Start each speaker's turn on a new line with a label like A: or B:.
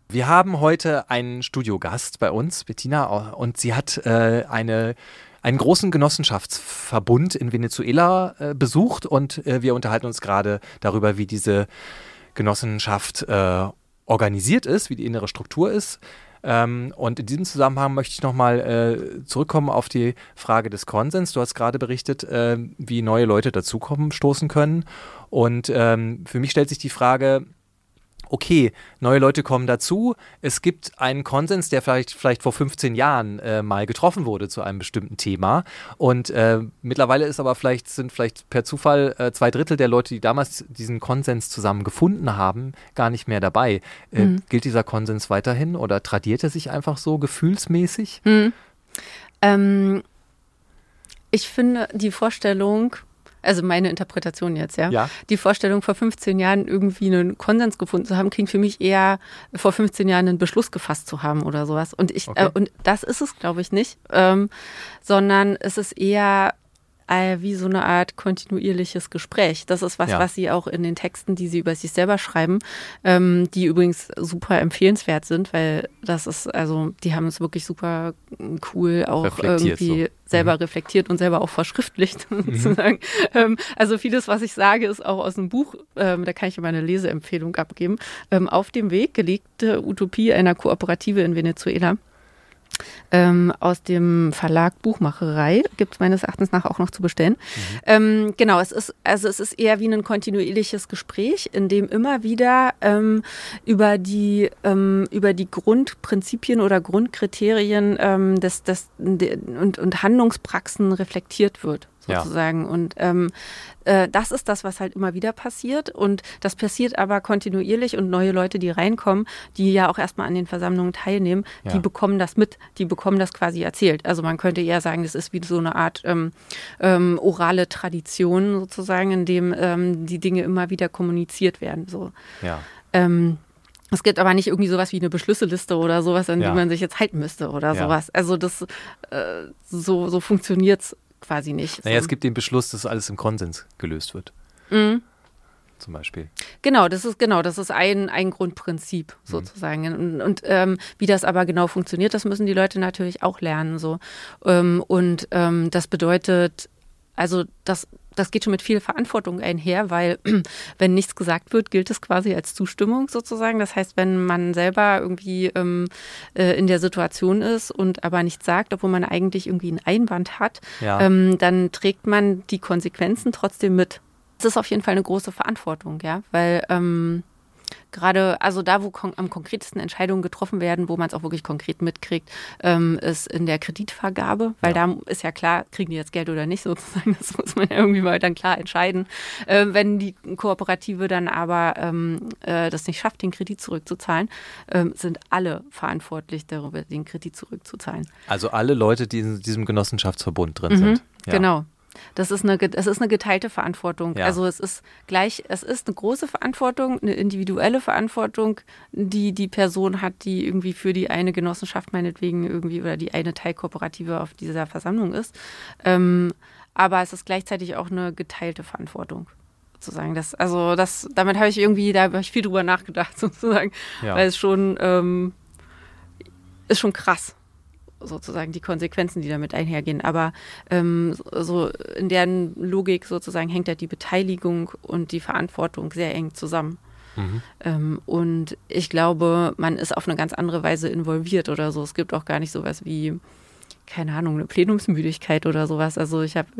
A: Wir haben heute einen Studiogast bei uns, Bettina, und sie hat einen großen Genossenschaftsverbund in Venezuela besucht und wir unterhalten uns gerade darüber, wie diese Genossenschaft organisiert ist, wie die innere Struktur ist. Und in diesem Zusammenhang möchte ich nochmal zurückkommen auf die Frage des Konsens. Du hast gerade berichtet, wie neue Leute stoßen können. Und für mich stellt sich die Frage, okay, neue Leute kommen dazu. Es gibt einen Konsens, der vielleicht vor 15 Jahren mal getroffen wurde zu einem bestimmten Thema. Und mittlerweile sind vielleicht per Zufall 2/3 der Leute, die damals diesen Konsens zusammen gefunden haben, gar nicht mehr dabei. Gilt dieser Konsens weiterhin oder tradiert er sich einfach so gefühlsmäßig?
B: Ich finde die Vorstellung, also meine Interpretation jetzt,
A: Ja.
B: Die Vorstellung, vor 15 Jahren irgendwie einen Konsens gefunden zu haben, klingt für mich eher, vor 15 Jahren einen Beschluss gefasst zu haben oder sowas. Und und das ist es, glaube ich, nicht, sondern es ist eher wie so eine Art kontinuierliches Gespräch. Das ist was sie auch in den Texten, die sie über sich selber schreiben, die übrigens super empfehlenswert sind, weil das ist, also die haben es wirklich super cool auch irgendwie selber reflektiert und selber auch verschriftlicht sozusagen. Also vieles, was ich sage, ist auch aus einem Buch, da kann ich immer eine Leseempfehlung abgeben. Auf dem Weg, gelegte Utopie einer Kooperative in Venezuela. Aus dem Verlag Buchmacherei, gibt es meines Erachtens nach auch noch zu bestellen. Genau, es ist eher wie ein kontinuierliches Gespräch, in dem immer wieder über die Grundprinzipien oder Grundkriterien und Handlungspraxen reflektiert wird, sozusagen. Ja. Und das ist das, was halt immer wieder passiert. Und das passiert aber kontinuierlich und neue Leute, die reinkommen, die ja auch erstmal an den Versammlungen teilnehmen, die bekommen das mit, die bekommen das quasi erzählt. Also man könnte eher sagen, das ist wie so eine Art orale Tradition sozusagen, in dem die Dinge immer wieder kommuniziert werden. So.
A: Ja.
B: Es gibt aber nicht irgendwie sowas wie eine Beschlüsseliste oder sowas, an die man sich jetzt halten müsste oder sowas. Also das so funktioniert es quasi nicht.
A: Naja, es gibt den Beschluss, dass alles im Konsens gelöst wird. Zum Beispiel.
B: Genau, das ist ein Grundprinzip sozusagen. Und wie das aber genau funktioniert, das müssen die Leute natürlich auch lernen. So. Und das bedeutet, also das geht schon mit viel Verantwortung einher, weil wenn nichts gesagt wird, gilt es quasi als Zustimmung sozusagen. Das heißt, wenn man selber irgendwie in der Situation ist und aber nichts sagt, obwohl man eigentlich irgendwie einen Einwand hat, dann trägt man die Konsequenzen trotzdem mit. Das ist auf jeden Fall eine große Verantwortung, ja, weil gerade, also da, wo am konkretesten Entscheidungen getroffen werden, wo man es auch wirklich konkret mitkriegt, ist in der Kreditvergabe, weil da ist ja klar, kriegen die jetzt Geld oder nicht sozusagen, das muss man ja irgendwie mal dann klar entscheiden. Wenn die Kooperative dann aber das nicht schafft, den Kredit zurückzuzahlen, sind alle verantwortlich darüber, den Kredit zurückzuzahlen.
A: Also alle Leute, die in diesem Genossenschaftsverbund drin sind. Ja.
B: Genau. Es ist eine geteilte Verantwortung.
A: Ja.
B: Also es ist eine große Verantwortung, eine individuelle Verantwortung, die die Person hat, die irgendwie für die eine Genossenschaft meinetwegen irgendwie oder die eine Teilkooperative auf dieser Versammlung ist. Aber es ist gleichzeitig auch eine geteilte Verantwortung. Sozusagen. Damit habe ich viel drüber nachgedacht, sozusagen.
A: Ja.
B: Weil es ist schon krass. Sozusagen die Konsequenzen, die damit einhergehen. Aber so in deren Logik sozusagen hängt ja die Beteiligung und die Verantwortung sehr eng zusammen. Und ich glaube, man ist auf eine ganz andere Weise involviert oder so. Es gibt auch gar nicht sowas wie, keine Ahnung, eine Plenumsmüdigkeit oder sowas. Also ich habe